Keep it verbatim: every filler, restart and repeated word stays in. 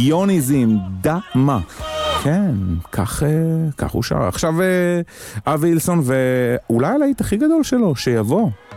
ביוניזם, דמה. כן, כך, כך הוא שר. עכשיו אבי הילסון, ואולי הלהיט הכי גדול שלו, שיבוא.